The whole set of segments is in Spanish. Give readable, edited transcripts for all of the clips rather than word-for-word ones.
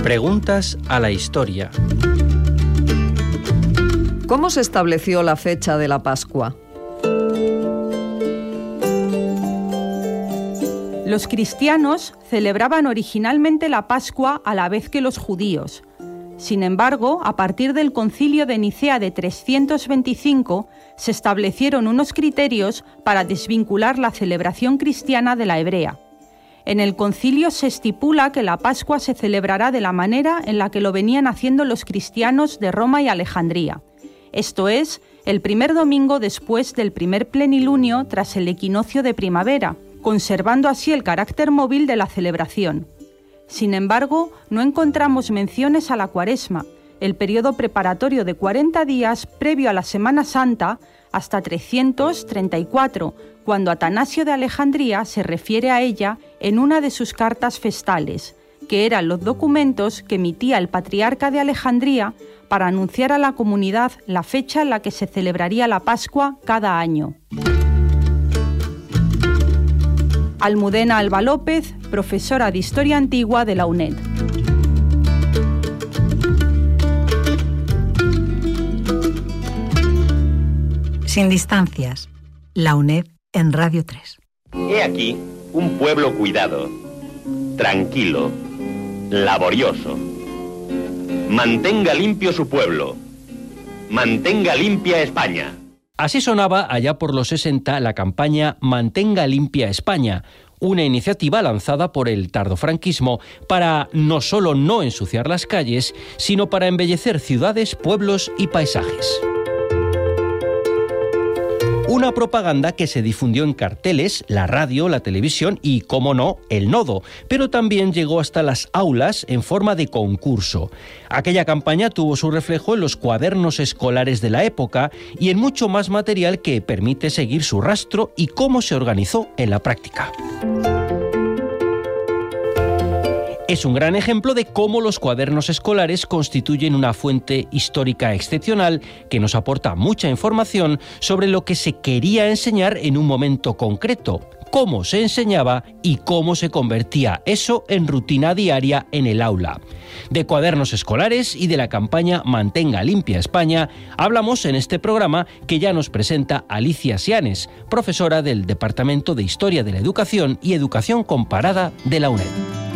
Preguntas a la historia. ¿Cómo se estableció la fecha de la Pascua? Los cristianos celebraban originalmente la Pascua a la vez que los judíos. Sin embargo, a partir del Concilio de Nicea de 325, se establecieron unos criterios para desvincular la celebración cristiana de la hebrea. En el concilio se estipula que la Pascua se celebrará de la manera en la que lo venían haciendo los cristianos de Roma y Alejandría. Esto es, el primer domingo después del primer plenilunio tras el equinoccio de primavera, conservando así el carácter móvil de la celebración. Sin embargo, no encontramos menciones a la Cuaresma, el periodo preparatorio de 40 días previo a la Semana Santa, hasta 334, cuando Atanasio de Alejandría se refiere a ella en una de sus cartas festales, que eran los documentos que emitía el patriarca de Alejandría para anunciar a la comunidad la fecha en la que se celebraría la Pascua cada año. Almudena Alba López, profesora de Historia Antigua de la UNED. Sin distancias, la UNED en Radio 3. He aquí un pueblo cuidado, tranquilo, laborioso. Mantenga limpio su pueblo. Mantenga limpia España. Así sonaba allá por los 60 la campaña Mantenga limpia España, una iniciativa lanzada por el tardofranquismo para no solo no ensuciar las calles, sino para embellecer ciudades, pueblos y paisajes. Una propaganda que se difundió en carteles, la radio, la televisión y, cómo no, el nodo, pero también llegó hasta las aulas en forma de concurso. Aquella campaña tuvo su reflejo en los cuadernos escolares de la época y en mucho más material que permite seguir su rastro y cómo se organizó en la práctica. Es un gran ejemplo de cómo los cuadernos escolares constituyen una fuente histórica excepcional que nos aporta mucha información sobre lo que se quería enseñar en un momento concreto, cómo se enseñaba y cómo se convertía eso en rutina diaria en el aula. De cuadernos escolares y de la campaña Mantenga limpia España hablamos en este programa que ya nos presenta Alicia Sianes, profesora del Departamento de Historia de la Educación y Educación Comparada de la UNED.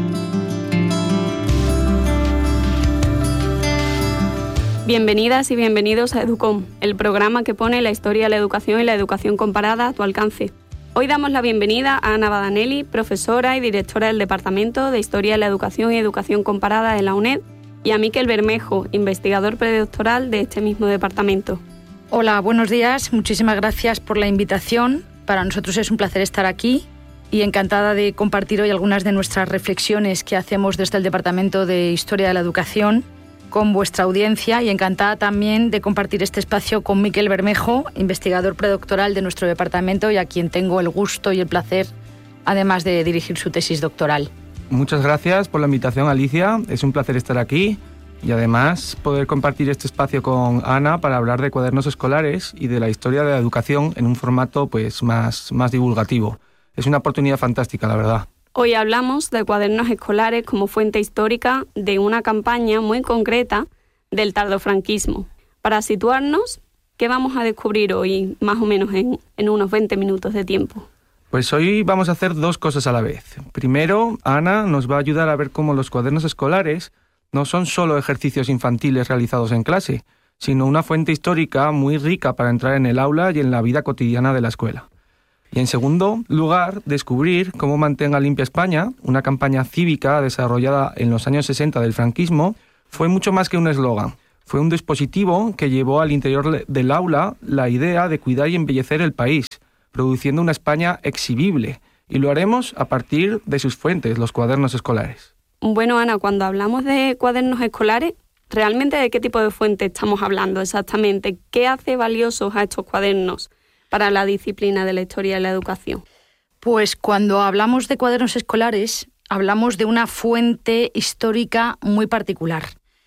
Bienvenidas y bienvenidos a EDUCOM, el programa que pone la historia, la educación y la educación comparada a tu alcance. Hoy damos la bienvenida a Ana Badanelli, profesora y directora del Departamento de Historia de la Educación y Educación Comparada de la UNED, y a Miquel Bermejo, investigador predoctoral de este mismo departamento. Hola, buenos días. Muchísimas gracias por la invitación. Para nosotros es un placer estar aquí y encantada de compartir hoy algunas de nuestras reflexiones que hacemos desde el Departamento de Historia de la Educación con vuestra audiencia, y encantada también de compartir este espacio con Miquel Bermejo, investigador predoctoral de nuestro departamento y a quien tengo el gusto y el placer, además de dirigir su tesis doctoral. Muchas gracias por la invitación, Alicia. Es un placer estar aquí y además poder compartir este espacio con Ana para hablar de cuadernos escolares y de la historia de la educación en un formato más divulgativo. Es una oportunidad fantástica, la verdad. Hoy hablamos de cuadernos escolares como fuente histórica de una campaña muy concreta del tardofranquismo. Para situarnos, ¿qué vamos a descubrir hoy, más o menos en unos 20 minutos de tiempo? Pues hoy vamos a hacer dos cosas a la vez. Primero, Ana nos va a ayudar a ver cómo los cuadernos escolares no son solo ejercicios infantiles realizados en clase, sino una fuente histórica muy rica para entrar en el aula y en la vida cotidiana de la escuela. Y en segundo lugar, descubrir cómo Mantenga limpia España, una campaña cívica desarrollada en los años 60 del franquismo, fue mucho más que un eslogan. Fue un dispositivo que llevó al interior del aula la idea de cuidar y embellecer el país, produciendo una España exhibible. Y lo haremos a partir de sus fuentes, los cuadernos escolares. Bueno, Ana, cuando hablamos de cuadernos escolares, ¿realmente de qué tipo de fuente estamos hablando exactamente? ¿Qué hace valiosos a estos cuadernos para la disciplina de la historia de la educación? Pues cuando hablamos de cuadernos escolares, hablamos de una fuente histórica muy particular.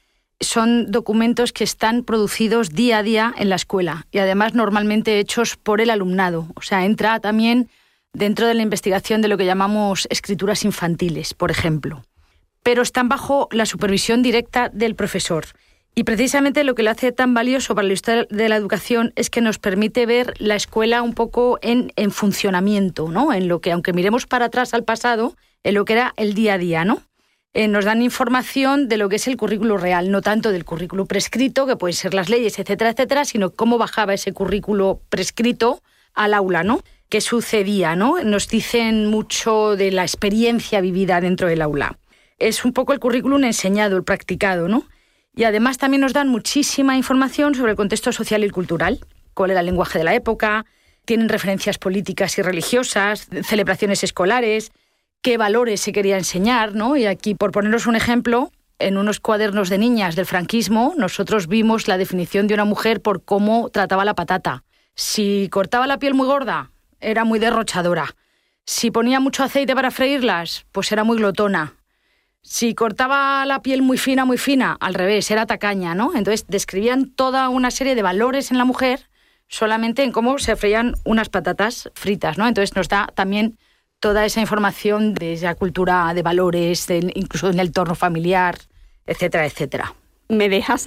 Son documentos que están producidos día a día en la escuela y además normalmente hechos por el alumnado. O sea, entra también dentro de la investigación de lo que llamamos escrituras infantiles, por ejemplo. pero están bajo la supervisión directa del profesor. Y precisamente lo que lo hace tan valioso para la historia de la educación es que nos permite ver la escuela un poco en funcionamiento, ¿no? En lo que, aunque miremos para atrás al pasado, en lo que era el día a día, ¿no? Nos dan información de lo que es el currículo real, no tanto del currículo prescrito, que pueden ser las leyes, etcétera, etcétera, sino cómo bajaba ese currículo prescrito al aula, ¿no? ¿Qué sucedía, no? Nos dicen mucho de la experiencia vivida dentro del aula. Es un poco el currículum enseñado, el practicado, ¿no? Y además también nos dan muchísima información sobre el contexto social y cultural, cuál era el lenguaje de la época, tienen referencias políticas y religiosas, celebraciones escolares, qué valores se quería enseñar, ¿no? Y aquí, por poneros un ejemplo, en unos cuadernos de niñas del franquismo, nosotros vimos la definición de una mujer por cómo trataba la patata. Si cortaba la piel muy gorda, era muy derrochadora. Si ponía mucho aceite para freírlas, pues era muy glotona. Si cortaba la piel muy fina, al revés, era tacaña, ¿no? Entonces describían toda una serie de valores en la mujer solamente en cómo se freían unas patatas fritas, ¿no? Entonces nos da también toda esa información de esa cultura de valores, incluso en el entorno familiar, etcétera, etcétera. Me dejas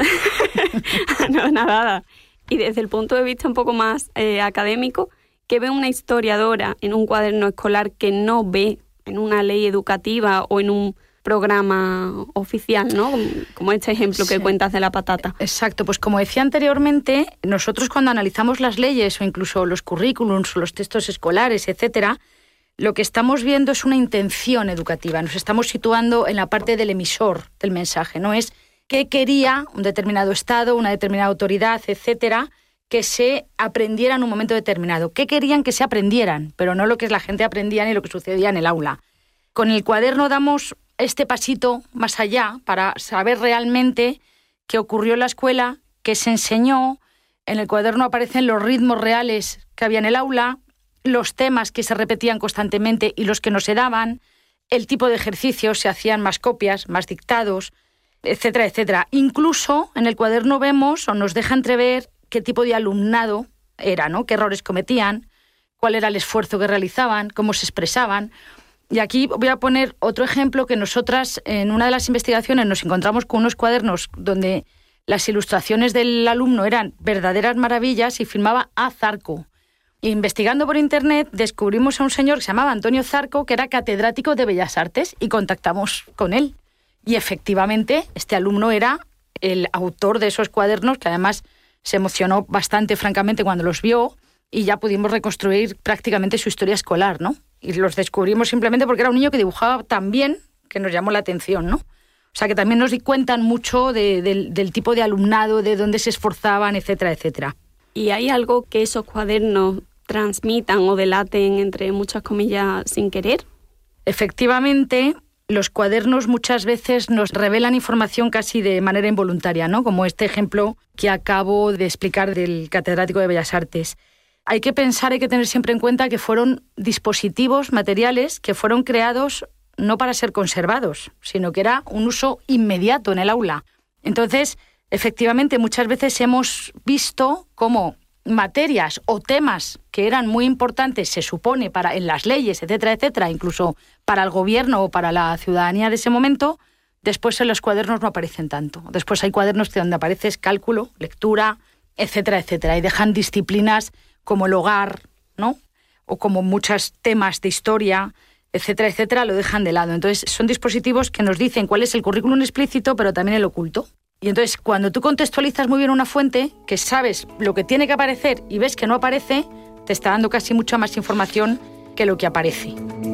nada. Y desde el punto de vista un poco más académico, ¿qué ve una historiadora en un cuaderno escolar que no ve en una ley educativa o en un programa oficial, ¿no? Como este ejemplo que cuentas de la patata. Exacto, pues como decía anteriormente, nosotros cuando analizamos las leyes o incluso los currículums o los textos escolares, etcétera, lo que estamos viendo es una intención educativa. Nos estamos situando en la parte del emisor del mensaje, ¿no? Es qué quería un determinado Estado, una determinada autoridad, etcétera, que se aprendiera en un momento determinado. ¿Qué querían que se aprendieran? Pero no lo que la gente aprendía ni lo que sucedía en el aula. Con el cuaderno damos este pasito más allá para saber realmente qué ocurrió en la escuela, qué se enseñó. En el cuaderno aparecen los ritmos reales que había en el aula, los temas que se repetían constantemente y los que no se daban, el tipo de ejercicios, se hacían más copias, más dictados, etcétera, etcétera. Incluso en el cuaderno vemos o nos deja entrever qué tipo de alumnado era, ¿no? Qué errores cometían, cuál era el esfuerzo que realizaban, cómo se expresaban. Y aquí voy a poner otro ejemplo que nosotras en una de las investigaciones nos encontramos con unos cuadernos donde las ilustraciones del alumno eran verdaderas maravillas y firmaba A. Zarco. Investigando por internet descubrimos a un señor que se llamaba Antonio Zarco, que era catedrático de Bellas Artes, y contactamos con él. Y efectivamente este alumno era el autor de esos cuadernos, que además se emocionó bastante francamente cuando los vio, y ya pudimos reconstruir prácticamente su historia escolar, ¿no? Y los descubrimos simplemente porque era un niño que dibujaba tan bien que nos llamó la atención, ¿no? O sea, que también nos cuentan mucho del tipo de alumnado, de dónde se esforzaban, etcétera, etcétera. ¿Y hay algo que esos cuadernos transmitan o delaten, entre muchas comillas, sin querer? Efectivamente, los cuadernos muchas veces nos revelan información casi de manera involuntaria, ¿no? Como este ejemplo que acabo de explicar del catedrático de Bellas Artes. Hay que pensar, hay que tener siempre en cuenta que fueron dispositivos materiales que fueron creados no para ser conservados, sino que era un uso inmediato en el aula. Entonces, efectivamente, muchas veces hemos visto cómo materias o temas que eran muy importantes, se supone, para en las leyes, etcétera, etcétera, incluso para el gobierno o para la ciudadanía de ese momento, después en los cuadernos no aparecen tanto. Después hay cuadernos donde aparece cálculo, lectura, etcétera, etcétera, y dejan disciplinas como el hogar, ¿no? O como muchos temas de historia, etcétera, etcétera, lo dejan de lado. Entonces, son dispositivos que nos dicen cuál es el currículum explícito, pero también el oculto. Y entonces, cuando tú contextualizas muy bien una fuente, que sabes lo que tiene que aparecer y ves que no aparece, te está dando casi mucha más información que lo que aparece.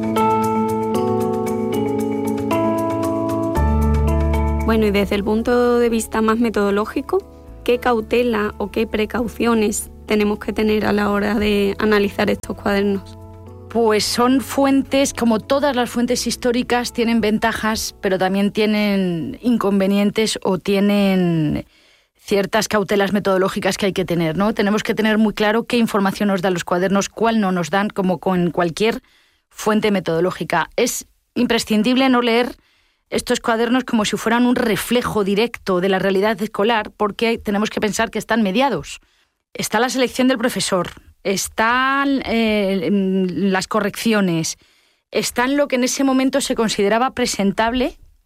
Bueno, y desde el punto de vista más metodológico, ¿qué cautela o qué precauciones tenemos que tener a la hora de analizar estos cuadernos? Pues son fuentes, como todas las fuentes históricas, tienen ventajas, pero también tienen inconvenientes o tienen ciertas cautelas metodológicas que hay que tener, ¿no? Tenemos que tener muy claro qué información nos dan los cuadernos, cuál no nos dan, como con cualquier fuente metodológica. Es imprescindible no leer estos cuadernos como si fueran un reflejo directo de la realidad escolar, porque tenemos que pensar que están mediados. Está la selección del profesor, están las correcciones, están lo que en ese momento se consideraba presentable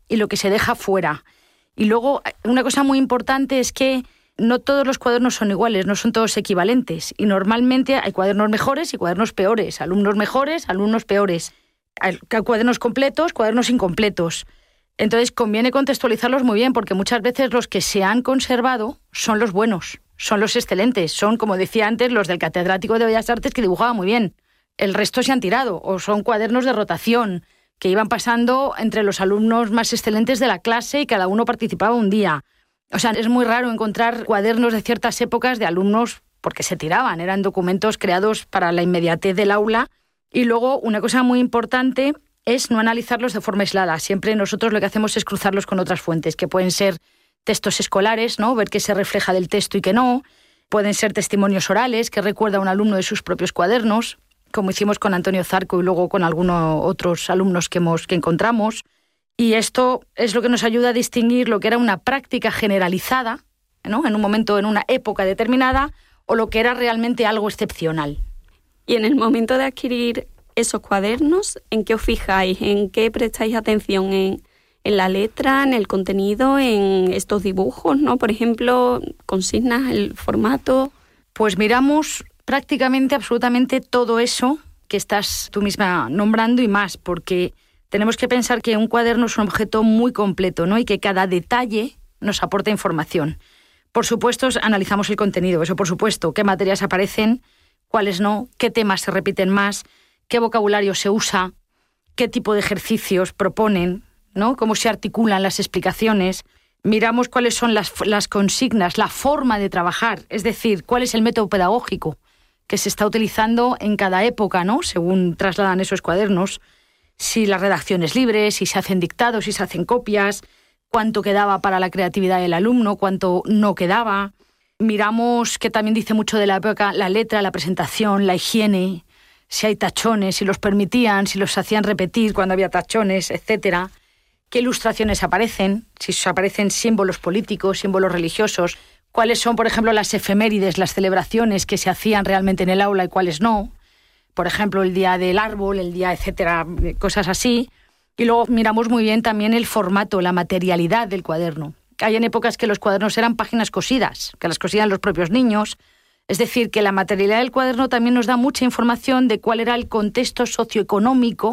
y lo que se deja fuera. Y luego, una cosa muy importante es que no todos los cuadernos son iguales, no son todos equivalentes. Y normalmente hay cuadernos mejores y cuadernos peores, alumnos mejores, alumnos peores. Hay cuadernos completos, cuadernos incompletos. Entonces conviene contextualizarlos muy bien, porque muchas veces los que se han conservado son los buenos, son los excelentes, son, como decía antes, los del catedrático de Bellas Artes que dibujaba muy bien. El resto se han tirado, o son cuadernos de rotación, que iban pasando entre los alumnos más excelentes de la clase y cada uno participaba un día. O sea, es muy raro encontrar cuadernos de ciertas épocas de alumnos porque se tiraban, eran documentos creados para la inmediatez del aula. Y luego, una cosa muy importante es no analizarlos de forma aislada. Siempre nosotros lo que hacemos es cruzarlos con otras fuentes, que pueden ser textos escolares, ¿no? Ver qué se refleja del texto y qué no. Pueden ser testimonios orales, que recuerda a un alumno de sus propios cuadernos, como hicimos con Antonio Zarco y luego con algunos otros alumnos que encontramos. Y esto es lo que nos ayuda a distinguir lo que era una práctica generalizada, ¿no? En un momento, en una época determinada, o lo que era realmente algo excepcional. Y en el momento de adquirir esos cuadernos, ¿en qué os fijáis? ¿En qué prestáis atención? ¿En la letra, en el contenido, en estos dibujos, ¿no? Por ejemplo, consignas, el formato. Pues miramos prácticamente, absolutamente todo eso que estás tú misma nombrando y más, porque tenemos que pensar que un cuaderno es un objeto muy completo, ¿no? Y que cada detalle nos aporta información. Por supuesto, analizamos el contenido, eso por supuesto, qué materias aparecen, cuáles no, qué temas se repiten más, qué vocabulario se usa, qué tipo de ejercicios proponen, ¿no? Cómo se articulan las explicaciones. Miramos cuáles son las consignas, la forma de trabajar, es decir, cuál es el método pedagógico que se está utilizando en cada época, ¿no? Según trasladan esos cuadernos, si la redacción es libre, si se hacen dictados, si se hacen copias, cuánto quedaba para la creatividad del alumno, cuánto no quedaba. Miramos, que también dice mucho de la época, la letra, la presentación, la higiene, si hay tachones, si los permitían, si los hacían repetir cuando había tachones, etcétera. Qué ilustraciones aparecen, si aparecen símbolos políticos, símbolos religiosos, cuáles son, por ejemplo, las efemérides, las celebraciones que se hacían realmente en el aula y cuáles no. Por ejemplo, el día del árbol, el día, etcétera, cosas así. Y luego miramos muy bien también el formato, la materialidad del cuaderno. Hay en épocas que los cuadernos eran páginas cosidas, que las cosían los propios niños. Es decir, que la materialidad del cuaderno también nos da mucha información de cuál era el contexto socioeconómico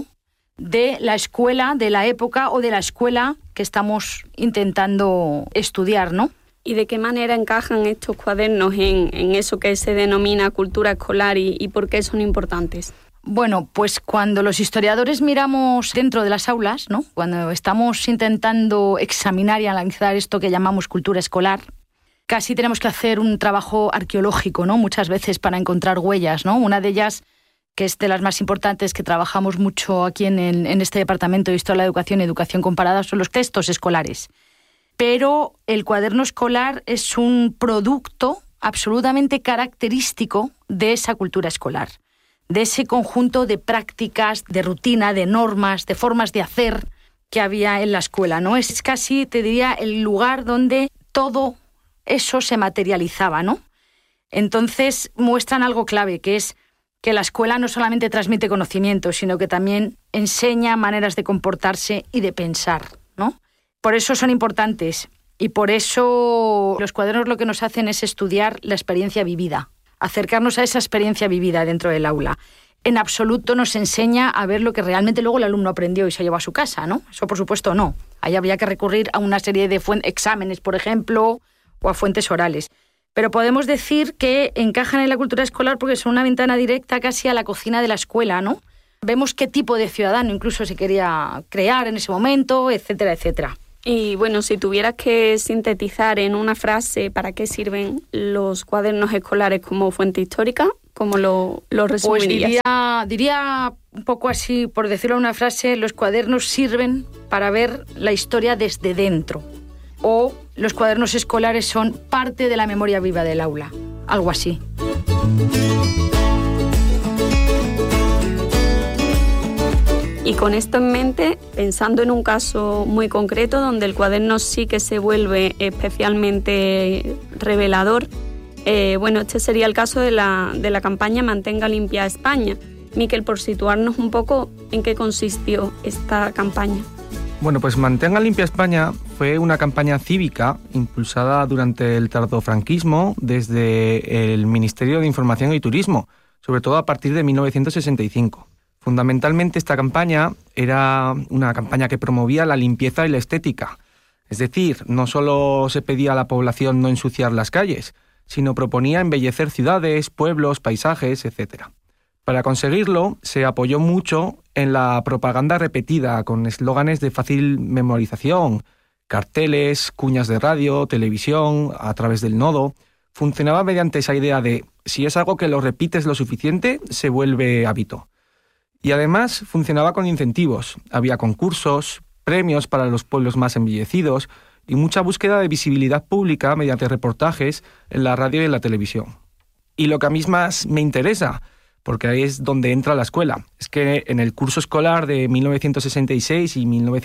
de la escuela, de la época o de la escuela que estamos intentando estudiar, ¿no? ¿Y de qué manera encajan estos cuadernos en eso que se denomina cultura escolar y por qué son importantes? Bueno, pues cuando los historiadores miramos dentro de las aulas, ¿no? Cuando estamos intentando examinar y analizar esto que llamamos cultura escolar, casi tenemos que hacer un trabajo arqueológico, ¿no? Muchas veces para encontrar huellas, ¿no? Una de ellas, que es de las más importantes que trabajamos mucho aquí en este departamento de Historia de la Educación y Educación Comparada, son los textos escolares. Pero el cuaderno escolar es un producto absolutamente característico de esa cultura escolar, de ese conjunto de prácticas, de rutina, de normas, de formas de hacer que había en la escuela, ¿no? Es casi, te diría, el lugar donde todo eso se materializaba, ¿no? Entonces muestran algo clave, que es que la escuela no solamente transmite conocimiento, sino que también enseña maneras de comportarse y de pensar, ¿no? Por eso son importantes y por eso los cuadernos lo que nos hacen es estudiar la experiencia vivida, acercarnos a esa experiencia vivida dentro del aula. En absoluto nos enseña a ver lo que realmente luego el alumno aprendió y se llevó a su casa, ¿no? Eso por supuesto no. Ahí habría que recurrir a una serie de exámenes, por ejemplo, o a fuentes orales. Pero podemos decir que encajan en la cultura escolar porque son una ventana directa casi a la cocina de la escuela, ¿no? Vemos qué tipo de ciudadano incluso se quería crear en ese momento, etcétera, etcétera. Y bueno, si tuvieras que sintetizar en una frase para qué sirven los cuadernos escolares como fuente histórica, ¿cómo lo resumirías? Pues diría un poco así, por decirlo en una frase, los cuadernos sirven para ver la historia desde dentro. O los cuadernos escolares son parte de la memoria viva del aula, algo así. Y con esto en mente, pensando en un caso muy concreto donde el cuaderno sí que se vuelve especialmente revelador, este sería el caso de la campaña Mantenga Limpia España. Miquel, por situarnos un poco, ¿en qué consistió esta campaña? Bueno, pues Mantenga Limpia España fue una campaña cívica impulsada durante el tardofranquismo desde el Ministerio de Información y Turismo, sobre todo a partir de 1965. Fundamentalmente esta campaña era una campaña que promovía la limpieza y la estética. Es decir, no solo se pedía a la población no ensuciar las calles, sino proponía embellecer ciudades, pueblos, paisajes, etc. Para conseguirlo, se apoyó mucho en la propaganda repetida, con eslóganes de fácil memorización, carteles, cuñas de radio, televisión, a través del nodo. Funcionaba mediante esa idea de, si es algo que lo repites lo suficiente, se vuelve hábito. Y además funcionaba con incentivos. Había concursos, premios para los pueblos más embellecidos y mucha búsqueda de visibilidad pública mediante reportajes en la radio y en la televisión. Y lo que a mí más me interesa, porque ahí es donde entra la escuela, es que en el curso escolar de 1966 y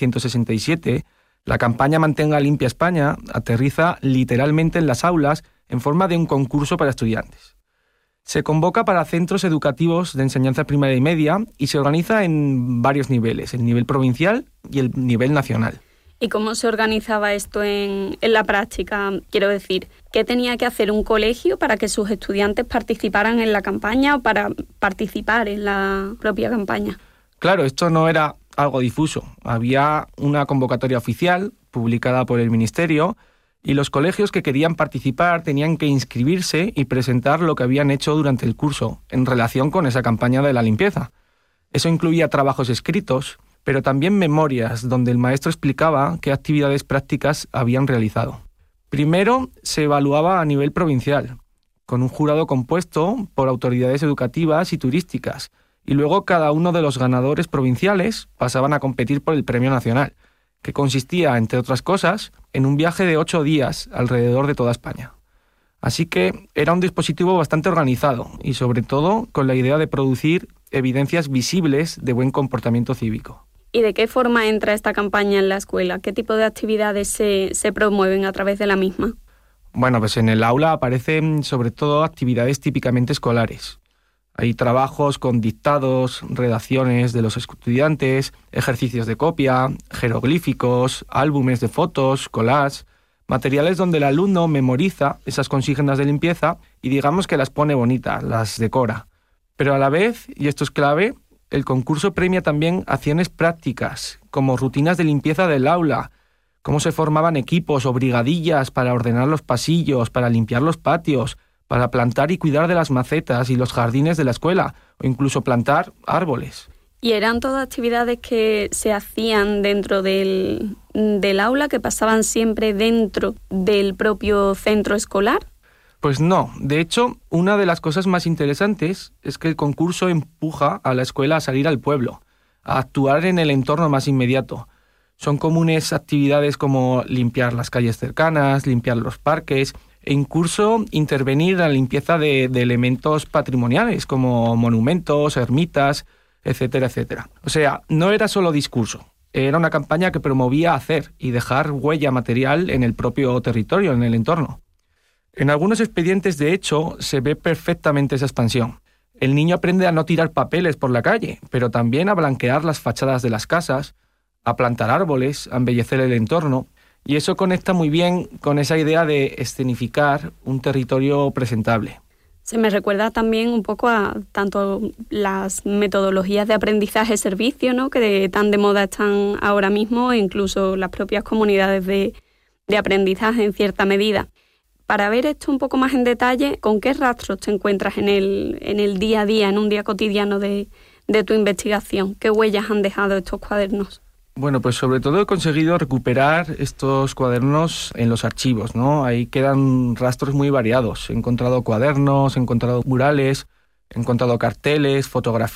1967, la campaña Mantenga Limpia España aterriza literalmente en las aulas en forma de un concurso para estudiantes. Se convoca para centros educativos de enseñanza primaria y media y se organiza en varios niveles, el nivel provincial y el nivel nacional. ¿Y cómo se organizaba esto en la práctica? Quiero decir, ¿qué tenía que hacer un colegio para que sus estudiantes participaran en la campaña o para participar en la propia campaña? Claro, esto no era algo difuso. Había una convocatoria oficial publicada por el Ministerio y los colegios que querían participar tenían que inscribirse y presentar lo que habían hecho durante el curso en relación con esa campaña de la limpieza. Eso incluía trabajos escritos, pero también memorias donde el maestro explicaba qué actividades prácticas habían realizado. Primero se evaluaba a nivel provincial, con un jurado compuesto por autoridades educativas y turísticas, y luego cada uno de los ganadores provinciales pasaban a competir por el premio nacional, que consistía, entre otras cosas, en un viaje de 8 días alrededor de toda España. Así que era un dispositivo bastante organizado y, sobre todo, con la idea de producir evidencias visibles de buen comportamiento cívico. ¿Y de qué forma entra esta campaña en la escuela? ¿Qué tipo de actividades se promueven a través de la misma? Bueno, pues en el aula aparecen sobre todo actividades típicamente escolares. Hay trabajos con dictados, redacciones de los estudiantes, ejercicios de copia, jeroglíficos, álbumes de fotos, collages, materiales donde el alumno memoriza esas consignas de limpieza y digamos que las pone bonitas, las decora. Pero a la vez, y esto es clave, el concurso premia también acciones prácticas, como rutinas de limpieza del aula, cómo se formaban equipos o brigadillas para ordenar los pasillos, para limpiar los patios, para plantar y cuidar de las macetas y los jardines de la escuela, o incluso plantar árboles. ¿Y eran todas actividades que se hacían dentro del aula, que pasaban siempre dentro del propio centro escolar? Pues no. De hecho, una de las cosas más interesantes es que el concurso empuja a la escuela a salir al pueblo, a actuar en el entorno más inmediato. Son comunes actividades como limpiar las calles cercanas, limpiar los parques e incluso intervenir en la limpieza de elementos patrimoniales como monumentos, ermitas, etcétera, etcétera. O sea, no era solo discurso. Era una campaña que promovía hacer y dejar huella material en el propio territorio, en el entorno. En algunos expedientes, de hecho, se ve perfectamente esa expansión. El niño aprende a no tirar papeles por la calle, pero también a blanquear las fachadas de las casas, a plantar árboles, a embellecer el entorno, y eso conecta muy bien con esa idea de escenificar un territorio presentable. Se me recuerda también un poco a tanto las metodologías de aprendizaje-servicio, ¿no?, que tan de moda están ahora mismo, e incluso las propias comunidades de aprendizaje en cierta medida. Para ver esto un poco más en detalle, ¿con qué rastros te encuentras en el día a día, en un día cotidiano de tu investigación? ¿Qué huellas han dejado estos cuadernos? Bueno, pues sobre todo he conseguido recuperar estos cuadernos en los archivos, ¿no? Ahí quedan rastros muy variados. He encontrado cuadernos, he encontrado murales, he encontrado carteles, fotografías.